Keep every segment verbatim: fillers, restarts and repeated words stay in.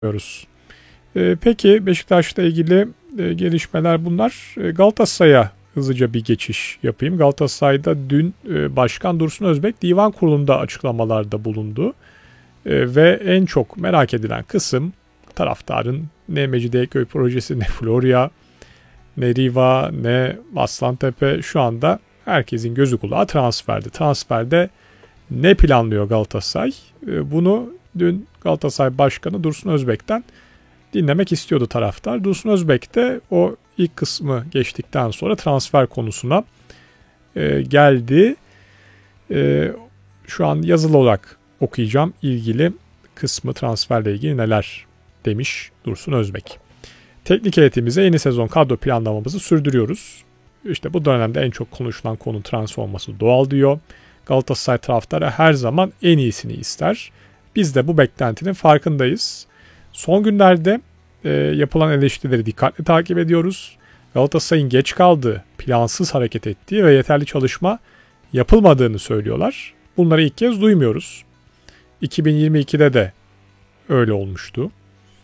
Diyoruz. Ee, peki Beşiktaş'la ilgili e, gelişmeler bunlar. E, Galatasaray'a hızlıca bir geçiş yapayım. Galatasaray'da dün e, Başkan Dursun Özbek Divan Kurulu'nda açıklamalarda bulundu. E, ve en çok merak edilen kısım taraftarın ne Mecidiyeköy projesi, ne Florya, ne Riva, ne Aslantepe, şu anda herkesin gözü kulağı transferde. Transferde ne planlıyor Galatasaray? E, bunu dün Galatasaray Başkanı Dursun Özbek'ten dinlemek istiyordu taraftar. Dursun Özbek de o ilk kısmı geçtikten sonra transfer konusuna e, geldi. E, şu an yazılı olarak okuyacağım ilgili kısmı, transferle ilgili neler demiş Dursun Özbek. Teknik heyetimize yeni sezon kadro planlamamızı sürdürüyoruz. İşte bu dönemde en çok konuşulan konu transfer olması doğal diyor. Galatasaray taraftarı her zaman en iyisini ister. Biz de bu beklentinin farkındayız. Son günlerde e, yapılan eleştirileri dikkatli takip ediyoruz. Galatasaray'ın geç kaldığı, plansız hareket ettiği ve yeterli çalışma yapılmadığını söylüyorlar. Bunları ilk kez duymuyoruz. iki bin yirmi ikide de öyle olmuştu.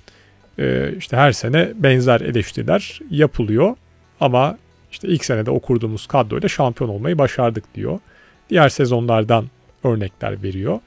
E, işte her sene benzer eleştiriler yapılıyor. Ama işte ilk senede o kurduğumuz kadroyla şampiyon olmayı başardık diyor. Diğer sezonlardan örnekler veriyor.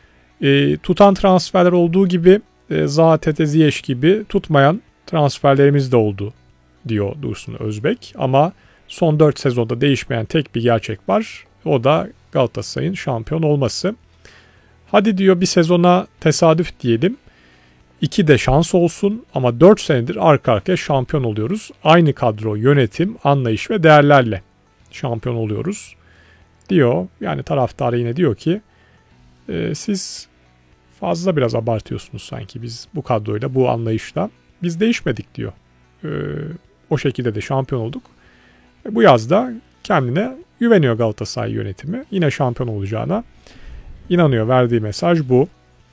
E, tutan transferler olduğu gibi e, Zaha, Tete, Ziyech gibi tutmayan transferlerimiz de oldu diyor Dursun Özbek. Ama son dört sezonda değişmeyen tek bir gerçek var. O da Galatasaray'ın şampiyon olması. Hadi diyor bir sezona tesadüf diyelim. İki de şans olsun ama dört senedir arka arkaya şampiyon oluyoruz. Aynı kadro, yönetim, anlayış ve değerlerle şampiyon oluyoruz diyor. Yani taraftarı yine diyor ki e, siz fazla biraz abartıyorsunuz sanki, biz bu kadroyla, bu anlayışla biz değişmedik diyor. E, o şekilde de şampiyon olduk. E, bu yazda kendine güveniyor Galatasaray yönetimi. Yine şampiyon olacağına inanıyor. Verdiği mesaj bu.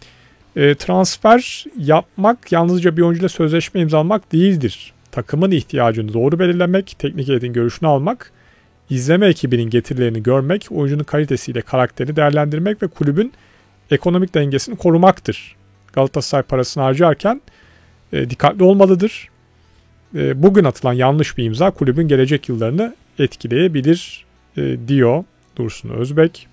E, transfer yapmak yalnızca bir oyuncuyla sözleşme imzalamak değildir. Takımın ihtiyacını doğru belirlemek, teknik heyetin görüşünü almak, izleme ekibinin getirilerini görmek, oyuncunun kalitesiyle karakterini değerlendirmek ve kulübün ekonomik dengesini korumaktır. Galatasaray parasını harcarken e, dikkatli olmalıdır. E, bugün atılan yanlış bir imza kulübün gelecek yıllarını etkileyebilir e, diyor Dursun Özbek.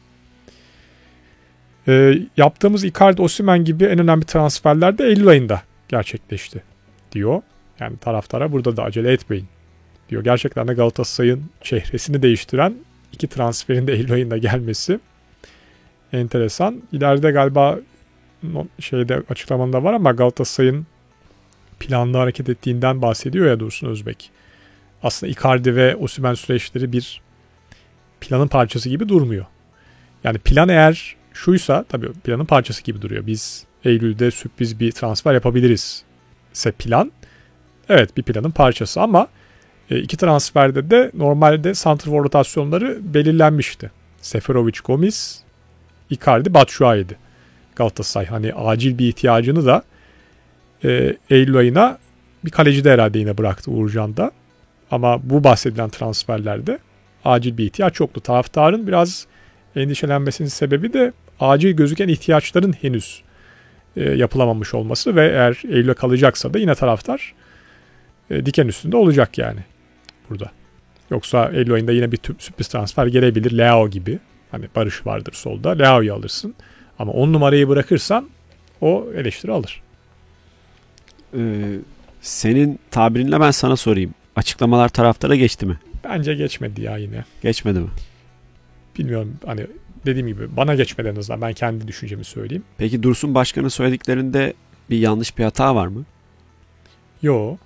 E, yaptığımız Icardi, Osimhen gibi en önemli transferler de Eylül ayında gerçekleşti diyor. Yani taraftara burada da acele etmeyin diyor. Gerçekten de Galatasaray'ın çehresini değiştiren iki transferin de Eylül ayında gelmesi enteresan. İleride galiba şeyde açıklamanda var ama Galatasaray'ın planlı hareket ettiğinden bahsediyor ya Dursun Özbek. Aslında Icardi ve Osimhen süreçleri bir planın parçası gibi durmuyor. Yani plan eğer şuysa tabii planın parçası gibi duruyor. Biz Eylül'de sürpriz bir transfer yapabiliriz ise plan, evet bir planın parçası ama iki transferde de normalde santrfor rotasyonları belirlenmişti. Seferovic, Gomis, Icardi, Batshuayi'di. Galatasaray hani acil bir ihtiyacını da e, Eylül ayına bir kaleci de herhalde yine bıraktı, Uğurcan da. Ama bu bahsedilen transferlerde acil bir ihtiyaç yoktu. Taraftarın biraz endişelenmesinin sebebi de acil gözüken ihtiyaçların henüz e, yapılamamış olması ve eğer Eylül'e kalacaksa da yine taraftar e, diken üstünde olacak yani burada. Yoksa Eylül ayında yine bir sürpriz transfer gelebilir. Leao gibi. Hani Barış vardır solda. Leao'yu alırsın. Ama on numarayı bırakırsan o eleştiri alır. Ee, senin tabirinle ben sana sorayım. Açıklamalar taraftara geçti mi? Bence geçmedi ya yine. Geçmedi mi? Bilmiyorum, hani dediğim gibi bana geçmedi en azından. Ben kendi düşüncemi söyleyeyim. Peki Dursun Başkan'ın söylediklerinde bir yanlış bir hata var mı? Yo.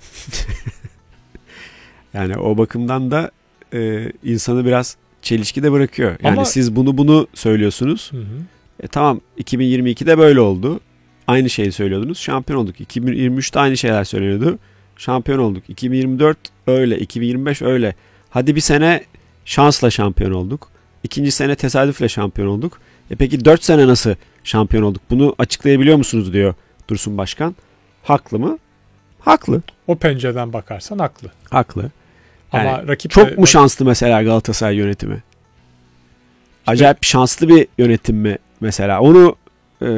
Yani o bakımdan da e, insanı biraz çelişkide bırakıyor. Yani ama siz bunu bunu söylüyorsunuz. Hı hı. E, tamam iki bin yirmi ikide böyle oldu. Aynı şeyi söylüyordunuz. Şampiyon olduk. iki bin yirmi üçte aynı şeyler söyleniyordu. Şampiyon olduk. iki bin yirmi dört öyle. iki bin yirmi beş öyle. Hadi bir sene şansla şampiyon olduk. İkinci sene tesadüfle şampiyon olduk. E peki dört sene nasıl şampiyon olduk? Bunu açıklayabiliyor musunuz diyor Dursun Başkan. Haklı mı? Haklı. O pencereden bakarsan haklı. Haklı. Yani ama rakip çok de, mu şanslı mesela Galatasaray yönetimi? Acayip şanslı bir yönetim mi mesela? Onu e,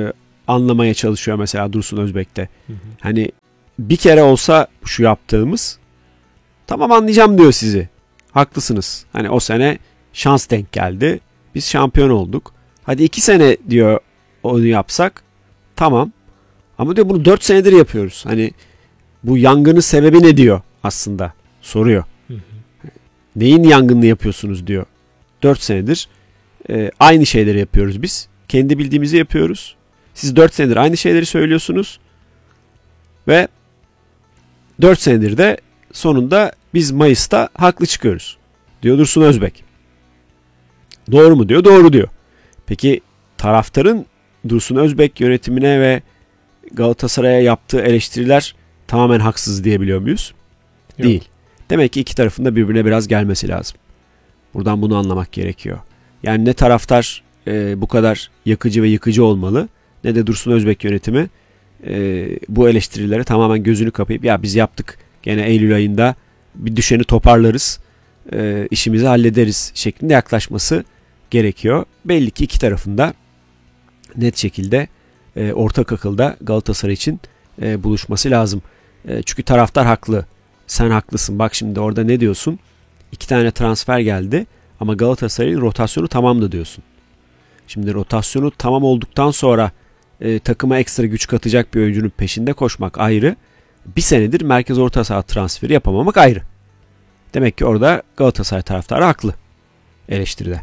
anlamaya çalışıyor mesela Dursun Özbek'te. Hı hı. Hani bir kere olsa şu yaptığımız, tamam anlayacağım diyor sizi. Haklısınız. Hani o sene şans denk geldi. Biz şampiyon olduk. Hadi iki sene diyor onu yapsak. Tamam. Ama diyor bunu dört senedir yapıyoruz. Hani bu yangının sebebi ne diyor aslında? Soruyor. Hı hı. Neyin yangınını yapıyorsunuz diyor. Dört senedir e, aynı şeyleri yapıyoruz biz. Kendi bildiğimizi yapıyoruz. Siz dört senedir aynı şeyleri söylüyorsunuz. Ve dört senedir de sonunda biz Mayıs'ta haklı çıkıyoruz. Diyor Dursun Özbek. Doğru mu diyor? Doğru diyor. Peki taraftarın Dursun Özbek yönetimine ve Galatasaray'a yaptığı eleştiriler tamamen haksız diyebiliyor muyuz? Yok. Değil. Demek ki iki tarafın da birbirine biraz gelmesi lazım. Buradan bunu anlamak gerekiyor. Yani ne taraftar e, bu kadar yakıcı ve yıkıcı olmalı, ne de Dursun Özbek yönetimi e, bu eleştirilere tamamen gözünü kapayıp ya biz yaptık gene Eylül ayında bir düşeni toparlarız, e, işimizi hallederiz şeklinde yaklaşması gerekiyor. Belli ki iki tarafında net şekilde e, ortak akılda Galatasaray için e, buluşması lazım. E, çünkü taraftar haklı. Sen haklısın. Bak şimdi orada ne diyorsun? İki tane transfer geldi ama Galatasaray'ın rotasyonu tamamdı diyorsun. Şimdi rotasyonu tamam olduktan sonra e, takıma ekstra güç katacak bir oyuncunun peşinde koşmak ayrı. Bir senedir merkez orta saha transferi yapamamak ayrı. Demek ki orada Galatasaray taraftarı haklı eleştiride.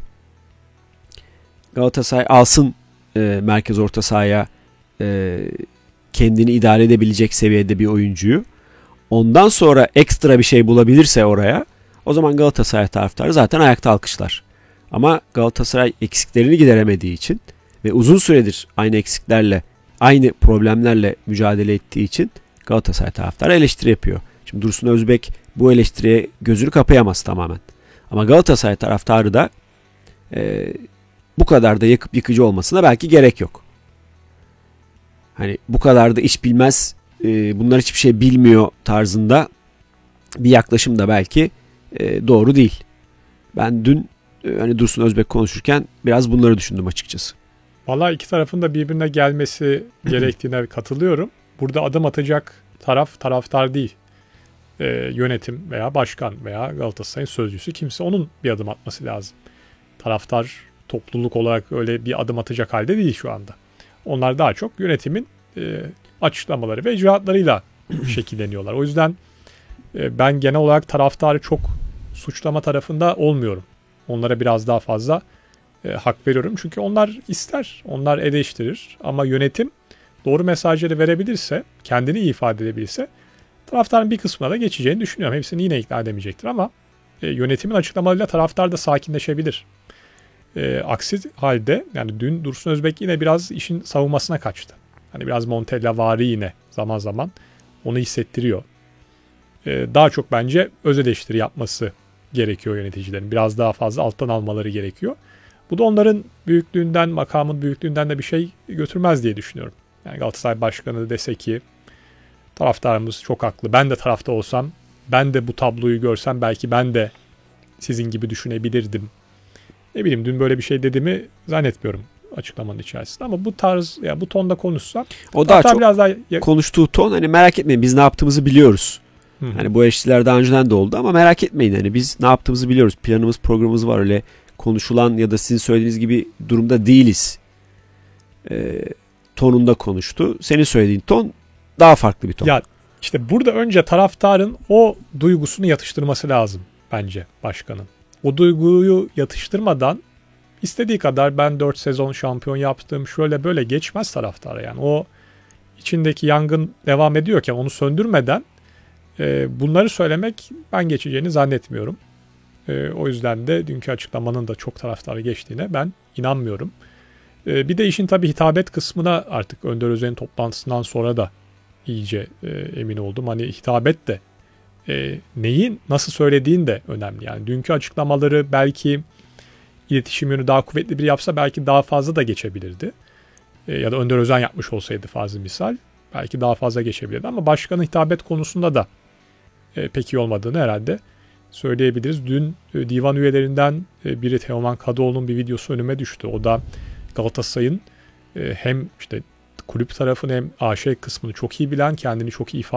Galatasaray alsın e, merkez orta sahaya e, kendini idare edebilecek seviyede bir oyuncuyu. Ondan sonra ekstra bir şey bulabilirse oraya, o zaman Galatasaray taraftarı zaten ayakta alkışlar. Ama Galatasaray eksiklerini gideremediği için ve uzun süredir aynı eksiklerle, aynı problemlerle mücadele ettiği için Galatasaray taraftarı eleştiri yapıyor. Şimdi Dursun Özbek bu eleştiriye gözünü kapayamaz tamamen. Ama Galatasaray taraftarı da e, bu kadar da yakıp yıkıcı olmasına belki gerek yok. Hani bu kadar da iş bilmez, e, bunlar hiçbir şey bilmiyor tarzında bir yaklaşım da belki e, doğru değil. Ben dün e, hani Dursun Özbek konuşurken biraz bunları düşündüm açıkçası. Vallahi iki tarafın da birbirine gelmesi gerektiğine katılıyorum. Burada adım atacak taraf taraftar değil. E, yönetim veya başkan veya Galatasaray'ın sözcüsü kimse, onun bir adım atması lazım. Taraftar topluluk olarak öyle bir adım atacak halde değil şu anda. Onlar daha çok yönetimin e, açıklamaları ve icraatlarıyla şekilleniyorlar. O yüzden e, ben genel olarak taraftarı çok suçlama tarafında olmuyorum. Onlara biraz daha fazla e, hak veriyorum. Çünkü onlar ister, onlar eleştirir. Ama yönetim doğru mesajları verebilirse, kendini iyi ifade edebilirse taraftarın bir kısmına da geçeceğini düşünüyorum. Hepsini yine ikna edemeyecektir ama e, yönetimin açıklamalarıyla taraftar da sakinleşebilir. E, aksi halde yani dün Dursun Özbek yine biraz işin savunmasına kaçtı. Hani biraz Montella-vari yine zaman zaman onu hissettiriyor. E, daha çok bence öz eleştiri yapması gerekiyor yöneticilerin. Biraz daha fazla alttan almaları gerekiyor. Bu da onların büyüklüğünden, makamın büyüklüğünden de bir şey götürmez diye düşünüyorum. Yani Galatasaray Başkanı dese ki taraftarımız çok haklı. Ben de tarafta olsam, ben de bu tabloyu görsem belki ben de sizin gibi düşünebilirdim. Ne bileyim, dün böyle bir şey dediğimi zannetmiyorum açıklamanın içerisinde. Ama bu tarz, ya bu tonda konuşsa, o daha çok biraz daha konuştuğu ton, hani merak etmeyin biz ne yaptığımızı biliyoruz. Hı-hı. Hani bu eleştiriler daha önceden de oldu ama merak etmeyin, hani biz ne yaptığımızı biliyoruz. Planımız, programımız var, öyle konuşulan ya da sizin söylediğiniz gibi durumda değiliz. E, tonunda konuştu. Senin söylediğin ton daha farklı bir ton. Ya işte burada önce taraftarın o duygusunu yatıştırması lazım bence başkanın. O duyguyu yatıştırmadan istediği kadar ben dört sezon şampiyon yaptım şöyle böyle geçmez taraftara. Yani o içindeki yangın devam ediyorken onu söndürmeden e, bunları söylemek ben geçeceğini zannetmiyorum. E, o yüzden de dünkü açıklamanın da çok taraftarı geçtiğine ben inanmıyorum. E, bir de işin tabii hitabet kısmına artık Önder Özen'in toplantısından sonra da iyice e, emin oldum. Hani hitabet de e, neyi nasıl söylediğin de önemli. Yani dünkü açıklamaları belki iletişim yönü daha kuvvetli biri yapsa belki daha fazla da geçebilirdi. E, ya da Önder Özen yapmış olsaydı fazla misal belki daha fazla geçebilirdi. Ama başkanın hitabet konusunda da e, pek iyi olmadığını herhalde söyleyebiliriz. Dün e, divan üyelerinden e, biri Teoman Kadıoğlu'nun bir videosu önüme düştü. O da Galatasaray'ın e, hem işte kulüp tarafını hem A Ş kısmını çok iyi bilen, kendini çok iyi ifade